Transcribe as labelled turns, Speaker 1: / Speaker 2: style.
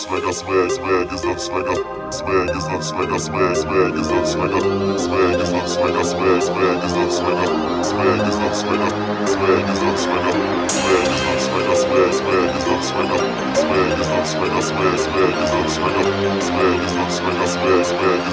Speaker 1: swagger, swag is not swagger, swag is not swagger, swag is not swagger, swag is not swagger, swag is not swagger, swag is not swagger, swag is not swagger, swag is not swagger, swag is not swagger, swag is not swagger, swag is not swagger, swag is not swagger, swag is